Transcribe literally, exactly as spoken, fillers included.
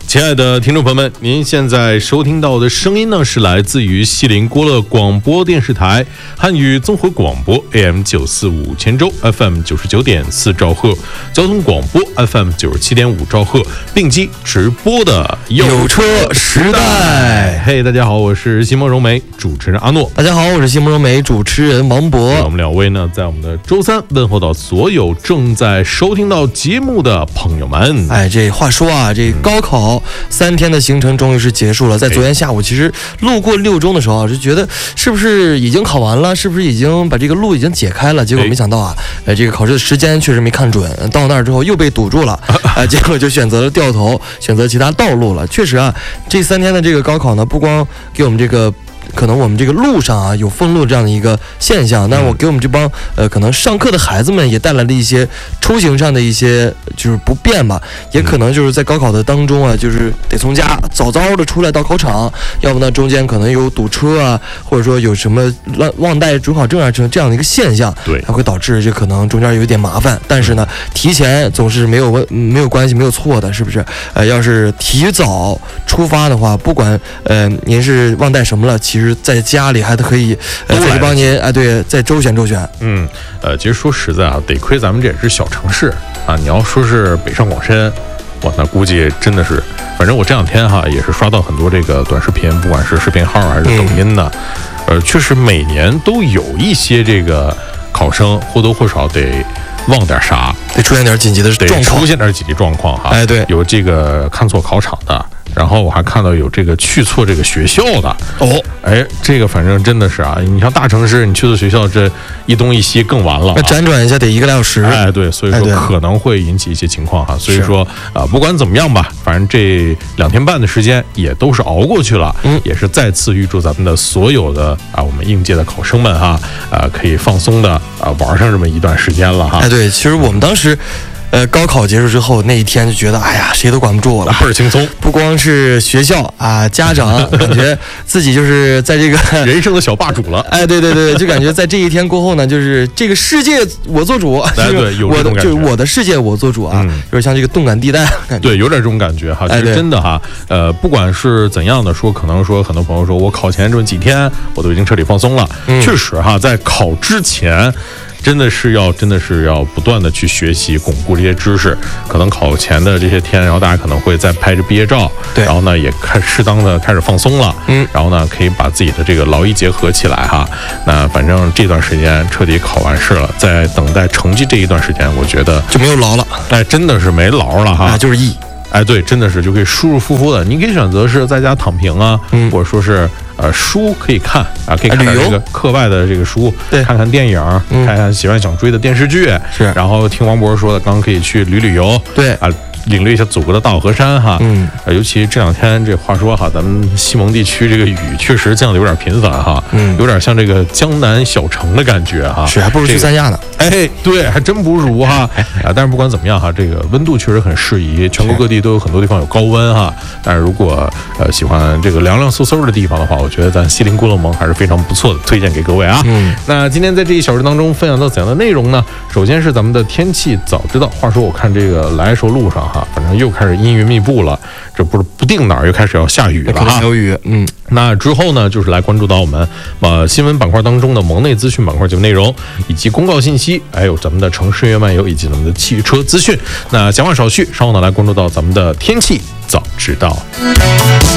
亲爱的听众朋友们，您现在收听到的声音呢，是来自于锡林郭勒广播电视台汉语综合广播 A M 九四五千州 F M 九十九点四兆赫，交通广播 F M 九十七点五兆赫，并机直播的有车时代。 嘿，大家好，我是西蒙荣美，主持人阿诺。 大家好，我是西蒙荣美，主持人王博。 我们两位呢，在我们的周三问候到所有正在收听到节目的朋友们。 哎，这话说啊，这高考三天的行程终于是结束了。在昨天下午，其实路过六中的时候，就觉得是不是已经考完了，是不是已经把这个路已经解开了？结果没想到啊，呃，这个考试的时间确实没看准，到那儿之后又被堵住了，啊，结果就选择了掉头，选择其他道路了。确实啊，这三天的这个高考呢，不光给我们这个。可能我们这个路上啊有封路这样的一个现象，但我给我们这帮呃可能上课的孩子们也带来了一些出行上的一些就是不便吧，也可能就是在高考的当中啊，就是得从家早早的出来到考场，要不呢中间可能有堵车啊，或者说有什么忘忘带准考证啊这样的一个现象， 对， 它会导致这可能中间有一点麻烦。但是呢，提前总是没有问没有关系没有错的，是不是？呃，要是提早出发的话，不管呃您是忘带什么了，其实在家里还可以，呃，再去帮您哎，对，再周旋周旋。 嗯，呃，其实说实在啊，得亏咱们这也是小城市啊。你要说是北上广深，哇，那估计真的是，反正我这两天哈也是刷到很多这个短视频，不管是视频号还是抖音的，嗯、呃，确实每年都有一些这个考生或多或少得忘点啥， 得出现点紧急的状况， 出现点紧急状况哈。 哎，对， 有这个看错考场的。然后我还看到有这个去错这个学校的哦， 哎，这个反正真的是啊，你像大城市，你去错学校，这一东一西更完了、啊， 那辗转一下得一个来小时， 哎，对，所以说可能会引起一些情况哈。所以说啊、呃，不管怎么样吧，反正这两天半的时间也都是熬过去了，嗯，也是再次预祝咱们的所有的啊我们应届的考生们哈，啊、呃、可以放松的啊玩上这么一段时间了哈。 哎，对，其实我们当时。呃，高考结束之后那一天就觉得，哎呀，谁都管不住我了， 倍儿轻松。 不光是学校啊，家长感觉自己就是在这个人生的小霸主了。 哎，对对对，就感觉在这一天过后呢，就是这个世界我做主， 哎，对，有这种感觉，就是我的世界我做主啊，嗯、就是像这个动感地带感觉。 对，有点这种感觉哈。其实真的哈，哎、呃，不管是怎样的说，可能说很多朋友说我考前这么几天我都已经彻底放松了，嗯、确实哈，在考之前。真的是要，真的是要不断的去学习，巩固这些知识。可能考前的这些天，然后大家可能会再拍着毕业照， 对， 然后呢也开适当的开始放松了，嗯，然后呢可以把自己的这个劳逸结合起来哈。那反正这段时间彻底考完试了，在等待成绩这一段时间，我觉得就没有劳了， 哎，真的是没劳了哈， 啊，就是逸。 哎，对，真的是就可以舒舒服服的。你可以选择是在家躺平啊，嗯、或者说是呃书可以看啊，可以看点这个课外的这个书， 对， 看看电影，嗯、看看喜欢想追的电视剧， 是。 然后听王博说的，刚刚可以去旅旅游， 对啊。领略一下祖国的大好河山哈， 嗯， 呃，尤其这两天这话说哈，咱们西蒙地区这个雨确实降的有点频繁哈，嗯，有点像这个江南小城的感觉哈， 是还不如去三亚呢， 这个、哎，对，还真不如哈，啊，但是不管怎么样哈，这个温度确实很适宜，全国各地都有很多地方有高温哈，但是如果呃喜欢这个凉凉飕飕的地方的话，我觉得咱锡林郭勒盟还是非常不错的，推荐给各位啊。嗯，那今天在这一小时当中分享到怎样的内容呢？首先是咱们的天气早知道，话说我看这个来的时候路上哈。反正又开始阴云密布了，这不是不定哪儿又开始要下雨了哈。 有雨，嗯。 那之后呢，就是来关注到我们呃新闻板块当中的盟内资讯板块节目内容，以及公告信息，还有咱们的城市音乐漫游，以及咱们的汽车资讯。那闲话少叙，稍后呢来关注到咱们的天气早知道。